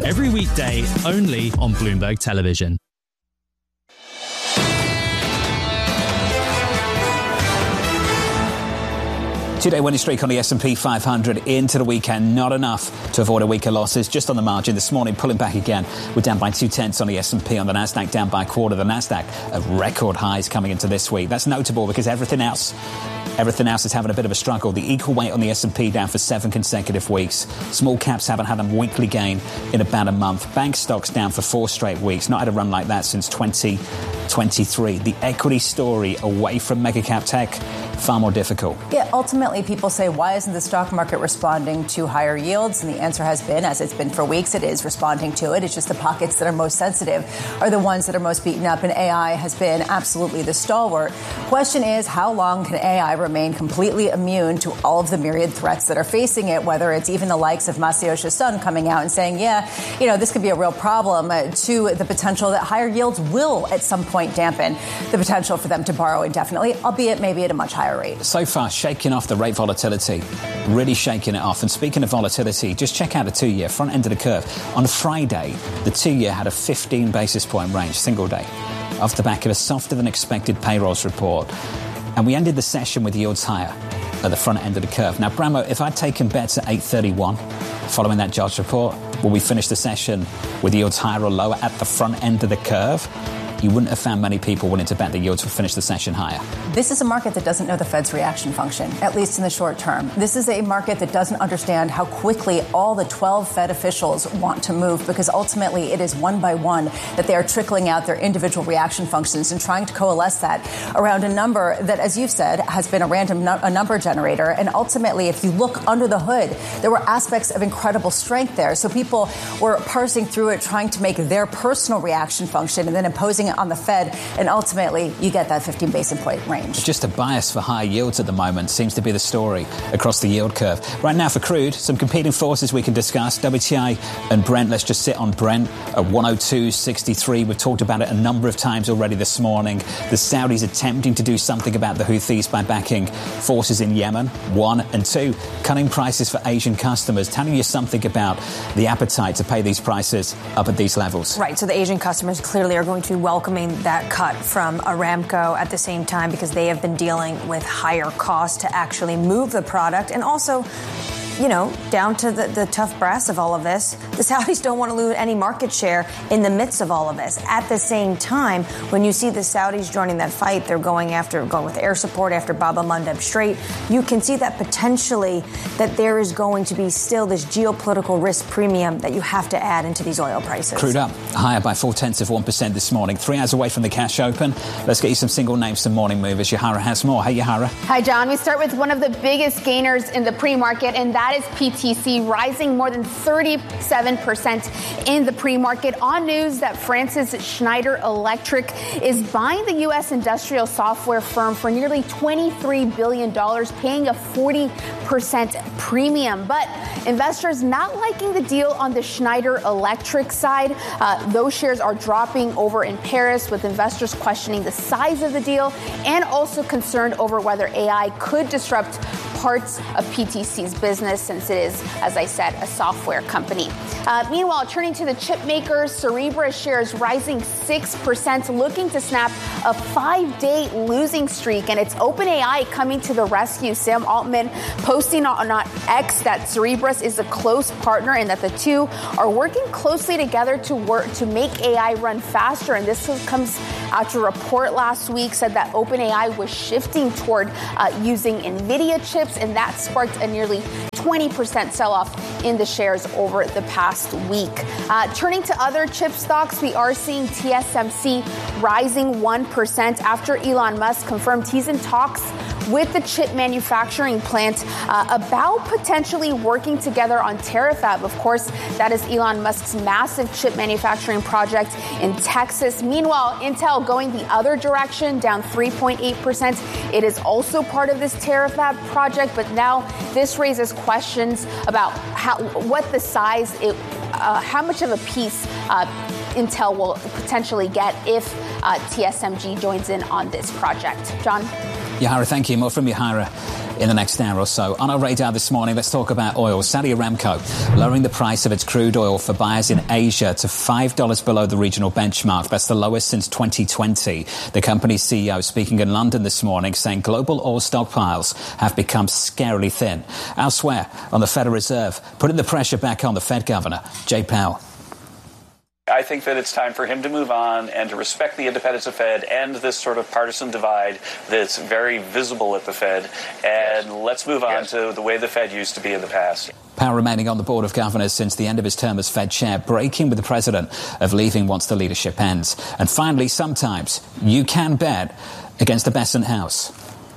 Every weekday, only on Bloomberg Television. 2-day winning streak on the S&P 500 into the weekend. Not enough to avoid a week of losses. Just on the margin this morning, pulling back again. We're down by 0.2 on the S&P. On the Nasdaq, down by a quarter. The Nasdaq at record highs coming into this week. That's notable because everything else is having a bit of a struggle. The equal weight on the S&P down for 7 consecutive weeks. Small caps haven't had a weekly gain in about a month. Bank stocks down for 4 straight weeks. Not had a run like that since 2023. The equity story away from mega cap tech, far more difficult. Yeah, ultimately people say, why isn't the stock market responding to higher yields? And the answer has been, as it's been for weeks, it is responding to it. It's just the pockets that are most sensitive are the ones that are most beaten up. And AI has been absolutely the stalwart. Question is, how long can AI remain completely immune to all of the myriad threats that are facing it, whether it's even the likes of Masayoshi Son coming out and saying, this could be a real problem, to the potential that higher yields will at some point dampen the potential for them to borrow indefinitely, albeit maybe at a much higher rate. So far, shaking off the rate volatility, really shaking it off. And speaking of volatility, just check out the 2-year, front end of the curve. On Friday, the 2-year had a 15 basis point range, single day, off the back of a softer than expected payrolls report. And we ended the session with yields higher at the front end of the curve. Now, Bramo, if I'd taken bets at 8:31 following that jobs report, will we finish the session with yields higher or lower at the front end of the curve? You wouldn't have found many people willing to bet the yields would finish the session higher. This is a market that doesn't know the Fed's reaction function, at least in the short term. This is a market that doesn't understand how quickly all the 12 Fed officials want to move, because ultimately it is one by one that they are trickling out their individual reaction functions and trying to coalesce that around a number that, as you've said, has been a random number generator. And ultimately, if you look under the hood, there were aspects of incredible strength there. So people were parsing through it, trying to make their personal reaction function and then imposing it on the Fed, and ultimately you get that 15 basis point range. Just a bias for higher yields at the moment seems to be the story across the yield curve. Right now for crude, some competing forces we can discuss. WTI and Brent, let's just sit on Brent at 102.63. We've talked about it a number of times already this morning. The Saudis attempting to do something about the Houthis by backing forces in Yemen, 1, and 2, cutting prices for Asian customers, telling you something about the appetite to pay these prices up at these levels. Right, so the Asian customers clearly are going to welcoming that cut from Aramco at the same time, because they have been dealing with higher costs to actually move the product. And also, down to the tough brass of all of this, the Saudis don't want to lose any market share in the midst of all of this. At the same time, when you see the Saudis joining that fight, they're going with air support after Bab el-Mandeb Strait. You can see that potentially that there is going to be still this geopolitical risk premium that you have to add into these oil prices. Crude up higher by 0.4% this morning, 3 hours away from the cash open. Let's get you some single names, some morning movers. Yahara has more. Hey, Yahara. Hi, John. We start with one of the biggest gainers in the pre-market, and that is PTC, rising more than 37% in the pre-market on news that France's Schneider Electric is buying the U.S. industrial software firm for nearly $23 billion, paying a 40% premium. But investors not liking the deal on the Schneider Electric side. Those shares are dropping over in Paris, with investors questioning the size of the deal and also concerned over whether AI could disrupt parts of PTC's business, since it is, as I said, a software company. Meanwhile, turning to the chip makers, Cerebras shares rising 6%, looking to snap a 5-day losing streak, and it's OpenAI coming to the rescue. Sam Altman posting on X that Cerebras is a close partner and that the two are working closely together to make AI run faster. And this comes after a report last week said that OpenAI was shifting toward using NVIDIA chips, and that sparked a nearly 20% sell-off in the shares over the past week. Turning to other chip stocks, we are seeing TSMC rising 1% after Elon Musk confirmed he's in talks with the chip manufacturing plant about potentially working together on Terafab. Of course, that is Elon Musk's massive chip manufacturing project in Texas. Meanwhile, Intel going the other direction, down 3.8%. It is also part of this Terafab project, but now this raises questions about what the size, how much of a piece Intel will potentially get if TSMC joins in on this project. John? Yahira, thank you. More from Yahira in the next hour or so. On our radar this morning, let's talk about oil. Saudi Aramco lowering the price of its crude oil for buyers in Asia to $5 below the regional benchmark. That's the lowest since 2020. The company's CEO speaking in London this morning saying global oil stockpiles have become scarily thin. Elsewhere, on the Federal Reserve, putting the pressure back on the Fed governor, Jay Powell. I think that it's time for him to move on and to respect the independence of Fed and this sort of partisan divide that's very visible at the Fed. And let's move on to the way the Fed used to be in the past. Powell remaining on the Board of Governors since the end of his term as Fed chair, breaking with the president of leaving once the leadership ends. And finally, sometimes you can bet against the Bessent House.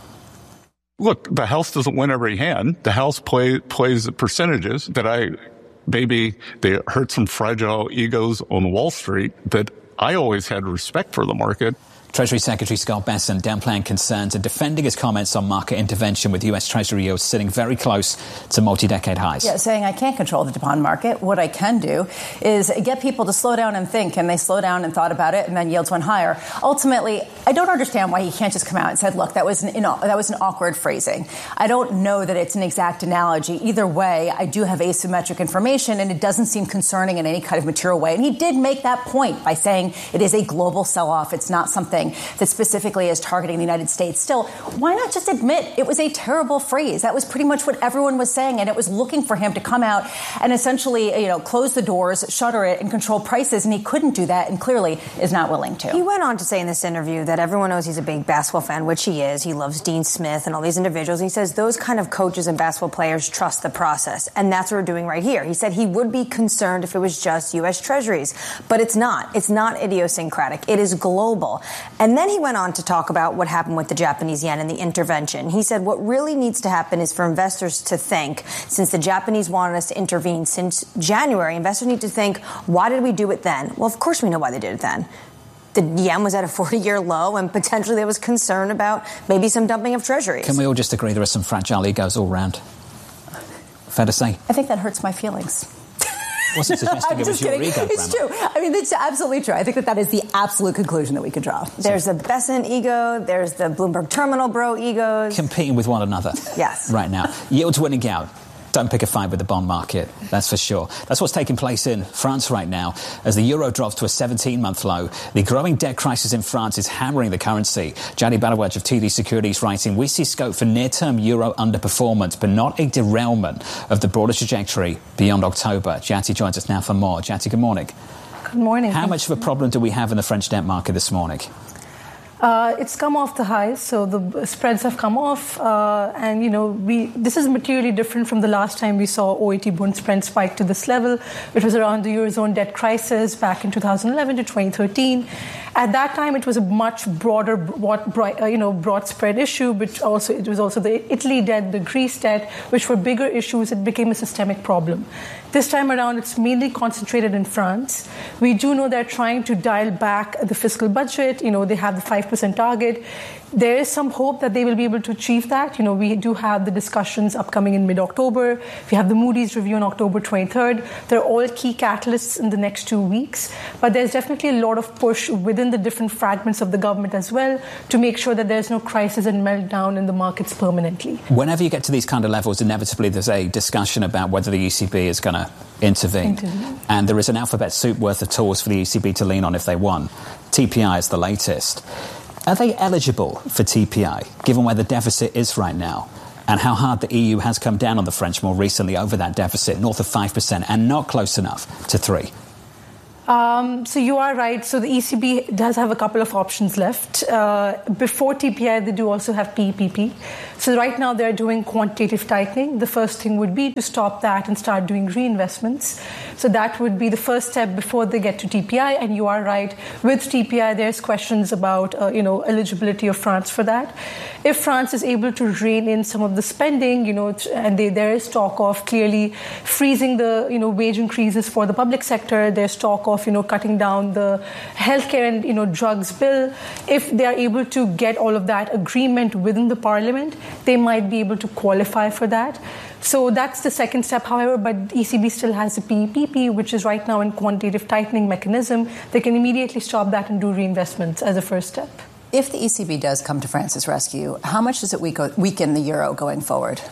Look, the House doesn't win every hand. The House plays the percentages that maybe they hurt some fragile egos on Wall Street, but I always had respect for the market. Treasury Secretary Scott Bessent downplaying concerns and defending his comments on market intervention with U.S. Treasury yields sitting very close to multi-decade highs. Yeah, saying I can't control the bond market. What I can do is get people to slow down and think, and they slowed down and thought about it, and then yields went higher. Ultimately, I don't understand why he can't just come out and say, look, that was an awkward phrasing. I don't know that it's an exact analogy. Either way, I do have asymmetric information, and it doesn't seem concerning in any kind of material way. And he did make that point by saying it is a global sell-off. It's not something that specifically is targeting the United States. Still, why not just admit it was a terrible phrase? That was pretty much what everyone was saying, and it was looking for him to come out and essentially, close the doors, shutter it, and control prices, and he couldn't do that, and clearly is not willing to. He went on to say in this interview that everyone knows he's a big basketball fan, which he is. He loves Dean Smith and all these individuals. He says those kind of coaches and basketball players trust the process, and that's what we're doing right here. He said he would be concerned if it was just U.S. Treasuries, but it's not. It's not idiosyncratic. It is global. And then he went on to talk about what happened with the Japanese yen and the intervention. He said what really needs to happen is for investors to think, since the Japanese wanted us to intervene since January, investors need to think, why did we do it then? Well, of course we know why they did it then. The yen was at a 40-year low, and potentially there was concern about maybe some dumping of treasuries. Can we all just agree there are some fragile egos all round? Fair to say? I think that hurts my feelings. Wasn't suggesting it was your ego. It's true. I mean, it's absolutely true. I think that is the absolute conclusion that we could draw. There's the Bessent ego. There's the Bloomberg Terminal bro egos. Competing with one another. Yes. Right now. Yields winning out. Don't pick a fight with the bond market, that's for sure. That's what's taking place in France right now. As the euro drops to a 17-month low, the growing debt crisis in France is hammering the currency. Jati Bhattacharjee of TD Securities writing, we see scope for near-term euro underperformance, but not a derailment of the broader trajectory beyond October. Jati joins us now for more. Jati, good morning. Good morning. How much of a problem do we have in the French debt market this morning? It's come off the highs, so the spreads have come off, and this is materially different from the last time we saw OAT bond spread spike to this level, which was around the Eurozone debt crisis back in 2011 to 2013. At that time, it was a much broader, broad spread issue, but it was also the Italy debt, the Greece debt, which were bigger issues. It became a systemic problem. This time around, it's mainly concentrated in France. We do know they're trying to dial back the fiscal budget. They have the 5% target. There is some hope that they will be able to achieve that. We do have the discussions upcoming in mid-October. We have the Moody's review on October 23rd. They're all key catalysts in the next 2 weeks. But there's definitely a lot of push within the different fragments of the government as well to make sure that there's no crisis and meltdown in the markets permanently. Whenever you get to these kind of levels, inevitably there's a discussion about whether the ECB is going to intervene. And there is an alphabet soup worth of tools for the ECB to lean on if they want. TPI is the latest. Are they eligible for TPI, given where the deficit is right now, and how hard the EU has come down on the French more recently over that deficit, north of 5%, and not close enough to 3%? So you are right. So the ECB does have a couple of options left. Before TPI, they do also have PEPP. So right now they're doing quantitative tightening. The first thing would be to stop that and start doing reinvestments. So that would be the first step before they get to TPI. And you are right. With TPI, there's questions about, eligibility of France for that. If France is able to rein in some of the spending, and there is talk of clearly freezing the, wage increases for the public sector. There's talk of, cutting down the healthcare and, drugs bill. If they are able to get all of that agreement within the parliament, they might be able to qualify for that. So that's the second step, however, but ECB still has the PEPP, which is right now in quantitative tightening mechanism. They can immediately stop that and do reinvestments as a first step. When are we going to see the ECB start to lean on the French economy? If the ECB does come to France's rescue, how much does it weaken the euro going forward?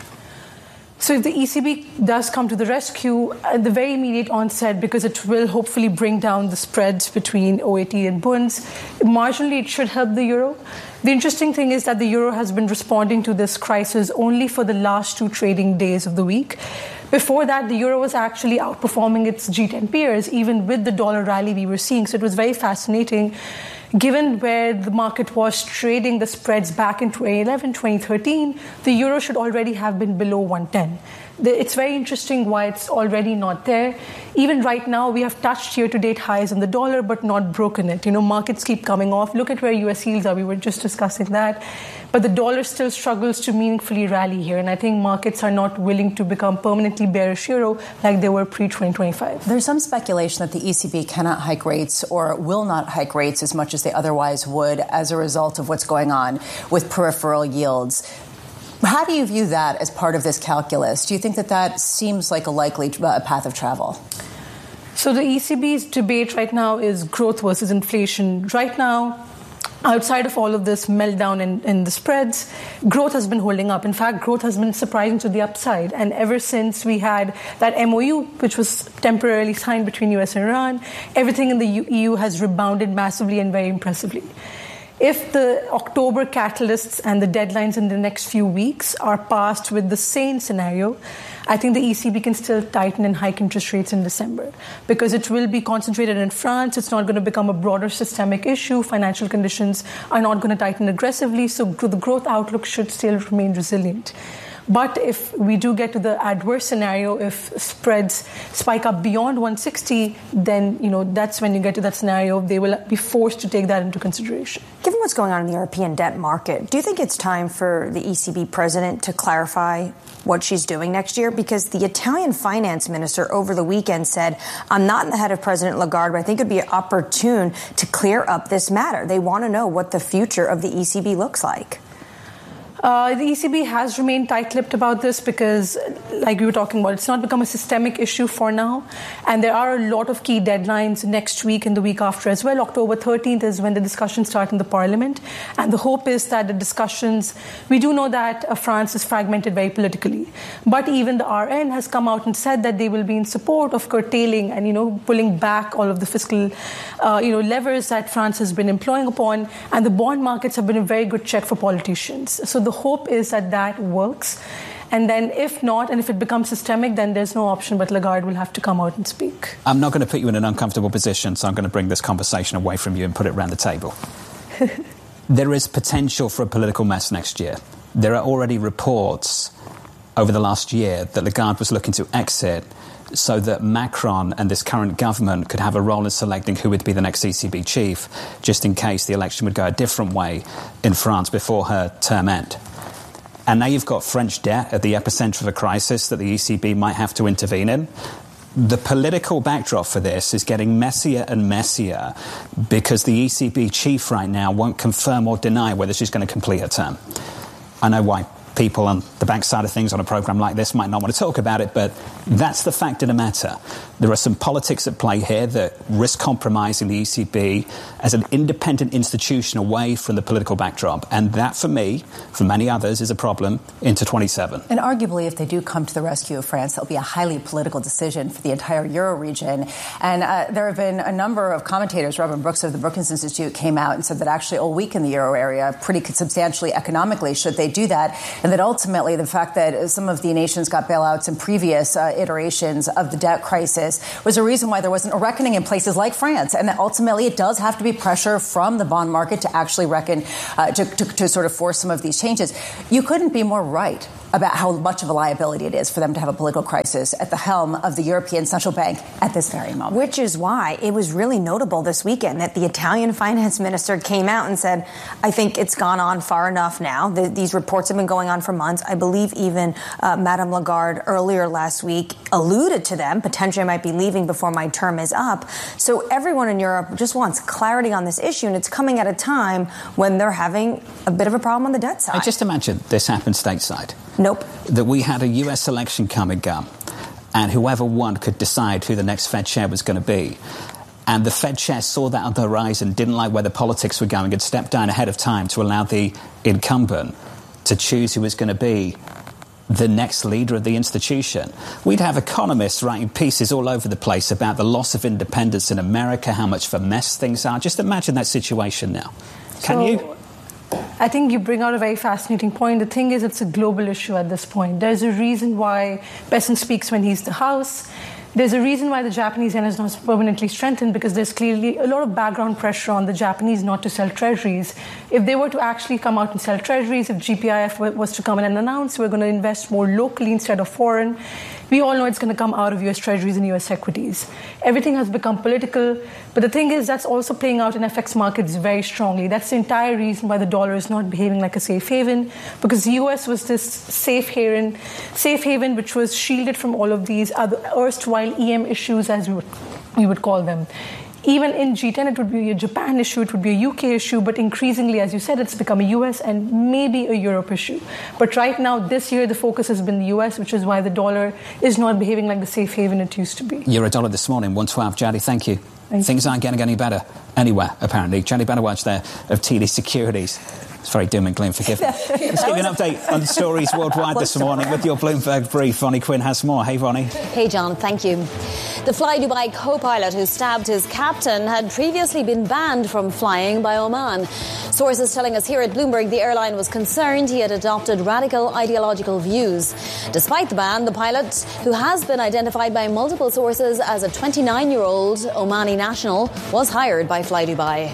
So if the ECB does come to the rescue at the very immediate onset, because it will hopefully bring down the spreads between OAT and bunds, marginally it should help the euro. The interesting thing is that the euro has been responding to this crisis only for the last 2 trading days of the week. Before that, the euro was actually outperforming its G10 peers, even with the dollar rally we were seeing. So it was very fascinating. Given where the market was trading the spreads back in 2011, 2013, the euro should already have been below 110. It's very interesting why it's already not there. Even right now, we have touched year-to-date highs in the dollar, but not broken it. Markets keep coming off. Look at where US yields are. We were just discussing that. But the dollar still struggles to meaningfully rally here. And I think markets are not willing to become permanently bearish euro like they were pre-2025. There's some speculation that the ECB cannot hike rates or will not hike rates as much as they otherwise would as a result of what's going on with peripheral yields. How do you view that as part of this calculus? Do you think that seems like a likely path of travel? So the ECB's debate right now is growth versus inflation. Right now, outside of all of this meltdown in the spreads, growth has been holding up. In fact, growth has been surprising to the upside. And ever since we had that MOU, which was temporarily signed between US and Iran, everything in the EU has rebounded massively and very impressively. If the October catalysts and the deadlines in the next few weeks are passed with the same scenario, I think the ECB can still tighten and hike interest rates in December because it will be concentrated in France. It's not going to become a broader systemic issue. Financial conditions are not going to tighten aggressively, so the growth outlook should still remain resilient. But if we do get to the adverse scenario, if spreads spike up beyond 160, then, that's when you get to that scenario. They will be forced to take that into consideration. Given what's going on in the European debt market, do you think it's time for the ECB president to clarify what she's doing next year? Because the Italian finance minister over the weekend said, I'm not in the head of President Lagarde, but I think it would be opportune to clear up this matter. They want to know what the future of the ECB looks like. The ECB has remained tight-lipped about this because, like we were talking about, it's not become a systemic issue for now. And there are a lot of key deadlines next week and the week after as well. October 13th is when the discussions start in the parliament. And the hope is that the discussions, we do know that France is fragmented very politically. But even the RN has come out and said that they will be in support of curtailing and, pulling back all of the fiscal, levers that France has been employing upon. And the bond markets have been a very good check for politicians. So the hope is that works. And then if not, and if it becomes systemic, then there's no option but Lagarde will have to come out and speak. I'm not going to put you in an uncomfortable position, so I'm going to bring this conversation away from you and put it around the table. There is potential for a political mess next year. There are already reports over the last year that Lagarde was looking to exit so that Macron and this current government could have a role in selecting who would be the next ECB chief, just in case the election would go a different way in France before her term end. And now you've got French debt at the epicenter of a crisis that the ECB might have to intervene in. The political backdrop for this is getting messier and messier because the ECB chief right now won't confirm or deny whether she's going to complete her term. I know why people on the bank side of things on a program like this might not want to talk about it, but that's the fact of the matter. There are some politics at play here that risk compromising the ECB as an independent institution away from the political backdrop. And that, for me, for many others, is a problem into 27. And arguably, if they do come to the rescue of France, it'll be a highly political decision for the entire Euro region. And there have been a number of commentators. Robin Brooks of the Brookings Institute came out and said that actually it'll weaken the Euro area pretty substantially economically should they do that. And that ultimately the fact that some of the nations got bailouts in previous iterations of the debt crisis was a reason why there wasn't a reckoning in places like France. And that ultimately it does have to be pressure from the bond market to actually reckon, to sort of force some of these changes. You couldn't be more right about how much of a liability it is for them to have a political crisis at the helm of the European Central Bank at this very moment. Which is why it was really notable this weekend that the Italian finance minister came out and said, I think it's gone on far enough now. These reports have been going on for months. I believe even Madame Lagarde earlier last week alluded to them. Potentially I might be leaving before my term is up. So everyone in Europe just wants clarity on this issue, and it's coming at a time when they're having a bit of a problem on the debt side. I just imagine this happened stateside. Nope. That we had a US election come and go, and whoever won could decide who the next Fed chair was going to be. And the Fed chair saw that on the horizon, didn't like where the politics were going, and stepped down ahead of time to allow the incumbent to choose who was going to be the next leader of the institution. We'd have economists writing pieces all over the place about the loss of independence in America, how much of a mess things are. Just imagine that situation now. Can you? I think you bring out a very fascinating point. The thing is, it's a global issue at this point. There's a reason why Bessent speaks when he's the House. There's a reason why the Japanese yen is not permanently strengthened, because there's clearly a lot of background pressure on the Japanese not to sell treasuries. If they were to actually come out and sell treasuries, if GPIF was to come in and announce we're going to invest more locally instead of foreign, we all know it's going to come out of US treasuries and US equities. Everything has become political, but the thing is that's also playing out in FX markets very strongly. That's the entire reason why the dollar is not behaving like a safe haven, because the US was this safe haven which was shielded from all of these other erstwhile EM issues, as we would call them. Even in G10, it would be a Japan issue, it would be a UK issue, but increasingly, as you said, it's become a US and maybe a Europe issue. But right now, this year, the focus has been the US, which is why the dollar is not behaving like the safe haven it used to be. $1 this morning, 112. Jadi, thank you. Things aren't getting any better anywhere, apparently. Jadi Banawaj there of TD Securities. It's very doom and gloom, forgive me. Let's give you an update on stories worldwide this morning with your Bloomberg Brief. Vonnie Quinn has more. Hey, Vonnie. Hey, John, thank you. The Fly Dubai co-pilot who stabbed his captain had previously been banned from flying by Oman. Sources telling us here at Bloomberg the airline was concerned he had adopted radical ideological views. Despite the ban, the pilot, who has been identified by multiple sources as a 29-year-old Omani national, was hired by Fly Dubai.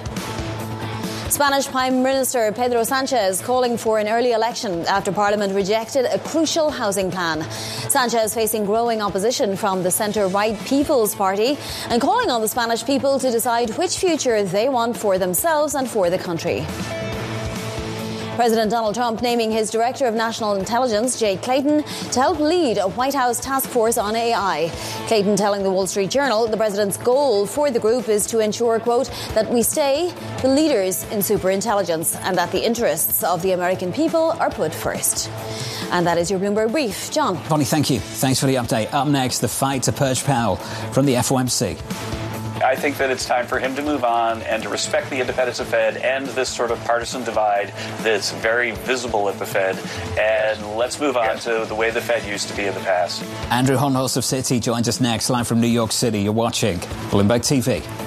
Spanish Prime Minister Pedro Sanchez calling for an early election after Parliament rejected a crucial housing plan. Sanchez facing growing opposition from the centre-right People's Party and calling on the Spanish people to decide which future they want for themselves and for the country. President Donald Trump naming his Director of National Intelligence, Jay Clayton, to help lead a White House task force on AI. Clayton telling the Wall Street Journal the president's goal for the group is to ensure, quote, that we stay the leaders in superintelligence and that the interests of the American people are put first. And that is your Bloomberg Brief. John. Vonnie, thank you. Thanks for the update. Up next, the fight to purge Powell from the FOMC. I think that it's time for him to move on and to respect the independence of Fed and this sort of partisan divide that's very visible at the Fed. And let's move on to the way the Fed used to be in the past. Andrew Honhorst of Citi joins us next, live from New York City. You're watching Bloomberg TV.